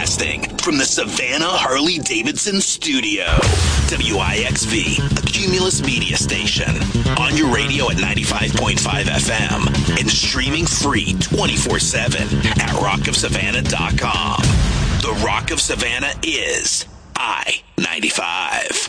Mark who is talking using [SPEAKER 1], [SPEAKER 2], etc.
[SPEAKER 1] Broadcasting from the Savannah Harley-Davidson studio. WIXV, a Cumulus media station. On your radio at 95.5 FM and streaming free 24/7 at rockofsavannah.com. The Rock of Savannah is I-95.